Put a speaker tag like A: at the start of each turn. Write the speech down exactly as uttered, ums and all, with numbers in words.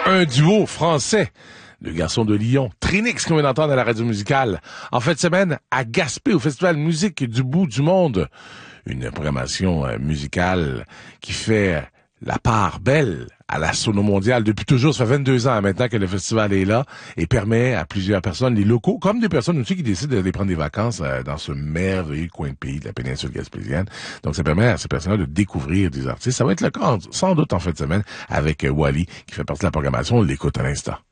A: Un duo français. Le garçon de Lyon, Trinix, qu'on vient d'entendre à la radio musicale. En fin de semaine, à Gaspé, au Festival Musique du bout du monde. Une programmation euh, musicale qui fait la part belle à la Sono mondiale depuis toujours. Ça fait vingt-deux ans maintenant que le festival est là et permet à plusieurs personnes, les locaux, comme des personnes aussi qui décident d'aller prendre des vacances euh, dans ce merveilleux coin de pays de la péninsule gaspésienne. Donc, ça permet à ces personnes-là de découvrir des artistes. Ça va être le cas, sans doute, en fin de semaine, avec euh, Wally, qui fait partie de la programmation. On l'écoute à l'instant.